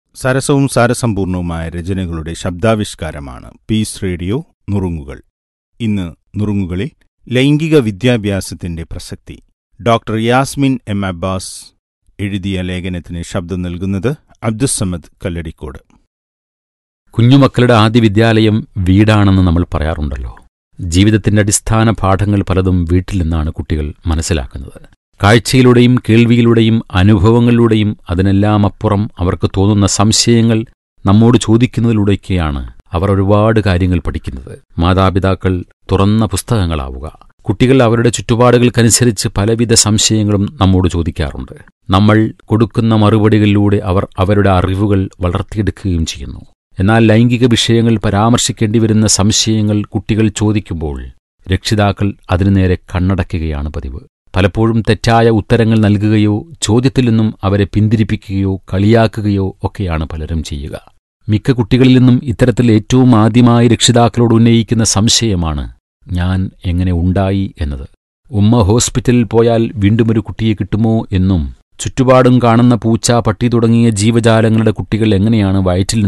സരസവും സാരസമ്പൂർണവുമായ രചനകളുടെ ശബ്ദാവിഷ്കാരമാണ് piece radio നുറുങ്ങുകൾ. ഇന്ന് നുറുങ്ങുകളിൽ ലൈംഗിക വിദ്യാഭ്യാസത്തിന്റെ പ്രസക്തി. ഡോക്ടർ യാസ്മിൻ എം അബ്ബാസ് എഴുതിയ ലേഖനത്തിന് ശബ്ദം നൽകുന്നത് അബ്ദുസ്സമദ് കല്ലടിക്കോട്. കുഞ്ഞുമക്കളുടെ ആദ്യ വിദ്യാലയം വീടാണെന്ന് നമ്മൾ പറയാറുണ്ടല്ലോ. ജീവിതത്തിന്റെ അടിസ്ഥാന പാഠങ്ങൾ പലതും വീട്ടിൽ നിന്നാണ് കുട്ടികൾ മനസ്സിലാക്കുന്നത്. കാഴ്ചയിലൂടെയും കേൾവിയിലൂടെയും അനുഭവങ്ങളിലൂടെയും അതിനെല്ലാം അപ്പുറം അവർക്ക് തോന്നുന്ന സംശയങ്ങൾ നമ്മോട് ചോദിക്കുന്നതിലൂടെയൊക്കെയാണ് അവർ ഒരുപാട് കാര്യങ്ങൾ പഠിക്കുന്നത്. മാതാപിതാക്കൾ തുറന്ന പുസ്തകങ്ങളാവുക. കുട്ടികൾ അവരുടെ ചുറ്റുപാടുകൾക്കനുസരിച്ച് പലവിധ സംശയങ്ങളും നമ്മോട് ചോദിക്കാറുണ്ട്. നമ്മൾ കൊടുക്കുന്ന മറുപടികളിലൂടെ അവർ അവരുടെ അറിവുകൾ വളർത്തിയെടുക്കുകയും ചെയ്യുന്നു. എന്നാൽ ലൈംഗിക വിഷയങ്ങൾ പരാമർശിക്കേണ്ടി വരുന്ന സംശയങ്ങൾ കുട്ടികൾ ചോദിക്കുമ്പോൾ രക്ഷിതാക്കൾ അതിനു നേരെ കണ്ണടയ്ക്കുകയാണ് പതിവ്. പലപ്പോഴും തെറ്റായ ഉത്തരങ്ങൾ നൽകുകയോ ചോദ്യത്തിൽ നിന്നും അവരെ പിന്തിരിപ്പിക്കുകയോ കളിയാക്കുകയോ ഒക്കെയാണ് പലരും ചെയ്യുക. മിക്ക കുട്ടികളിൽ നിന്നും ഇത്തരത്തിൽ ഏറ്റവും ആദ്യമായി രക്ഷിതാക്കളോട് ഉന്നയിക്കുന്ന സംശയമാണ് ഞാൻ എങ്ങനെ ഉണ്ടായി എന്നത്. ഉമ്മ ഹോസ്പിറ്റലിൽ പോയാൽ വീണ്ടുമൊരു കുട്ടിയെ കിട്ടുമോ എന്നും ചുറ്റുപാടും കാണുന്ന പൂച്ച, പട്ടി തുടങ്ങിയ ജീവജാലങ്ങളുടെ കുട്ടികൾ എങ്ങനെയാണ് വയറ്റിൽ